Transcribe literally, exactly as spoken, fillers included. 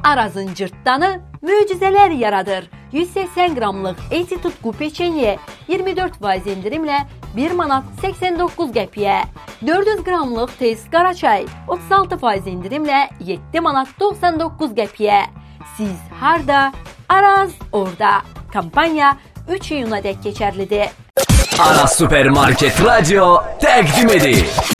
Arazın cırtdanı möcüzələr yaradır. yüz səksən qramlıq Eti Tutku peçenye iyirmi dörd faiz indirimlə bir manat səksən doqquz qəpiyə. dörd yüz qramlıq Tez Qaraçay otuz altı faiz indirimlə yeddi manat doxsan doqquz qəpiyə. Siz harda? Araz orada. Kampanya üç iyuna dək keçərlidir. Aras Süpermarket Radyo təqdim edir.